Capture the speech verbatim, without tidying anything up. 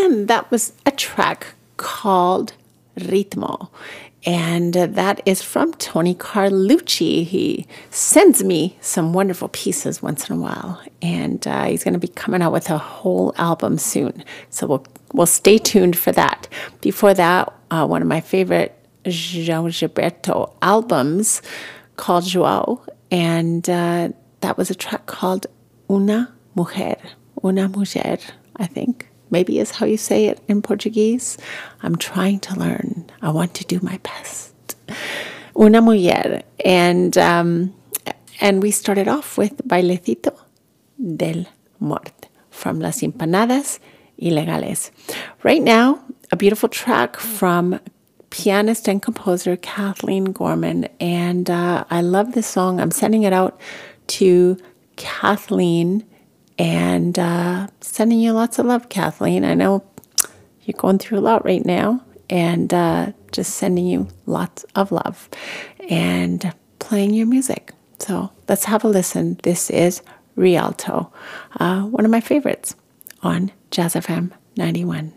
And that was a track called Ritmo. And uh, that is from Tony Carlucci. He sends me some wonderful pieces once in a while. And uh, he's going to be coming out with a whole album soon. So we'll, we'll stay tuned for that. Before that, uh, one of my favorite João Gilberto albums called João. And uh, that was a track called Una Mujer. Una Mujer, I think. Maybe is how you say it in Portuguese. I'm trying to learn. I want to do my best. Una Mujer. And, um, and we started off with Bailecito del Morte from Las Empanadas Ilegales. Right now, a beautiful track from pianist and composer Kathleen Gorman. And uh, I love this song. I'm sending it out to Kathleen. And uh, sending you lots of love, Kathleen. I know you're going through a lot right now. And uh, just sending you lots of love. And playing your music. So let's have a listen. This is Rialto, uh, one of my favorites on Jazz F M ninety-one.